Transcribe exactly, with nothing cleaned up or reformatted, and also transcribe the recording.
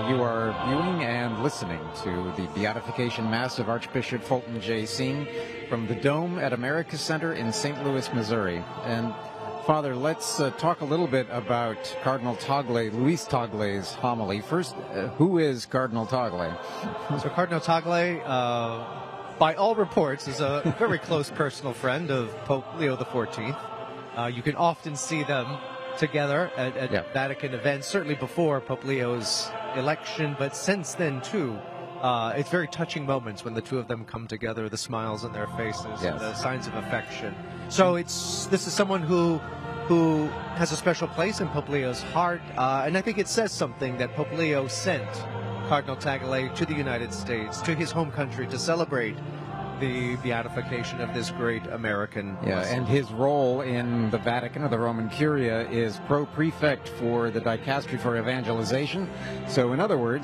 You are viewing and listening to the Beatification Mass of Archbishop Fulton J. Sheen from the Dome at America Center in Saint Louis, Missouri. And Father, let's uh, talk a little bit about Cardinal Tagle, Luis Tagle's homily. First, uh, who is Cardinal Tagle? So Cardinal Tagle, uh, by all reports, is a very close personal friend of Pope Leo the fourteenth. Uh, you can often see them together at, at yeah. Vatican events, certainly before Pope Leo's election, but since then, too. Uh, it's very touching moments when the two of them come together, the smiles on their faces, yes. and the signs of affection. So it's this is someone who who has a special place in Pope Leo's heart, uh, and I think it says something that Pope Leo sent Cardinal Tagle to the United States, to his home country, to celebrate the beatification of this great American Yeah, blessed. and his role in the Vatican, or the Roman Curia, is pro-prefect for the Dicastery for Evangelization. So in other words,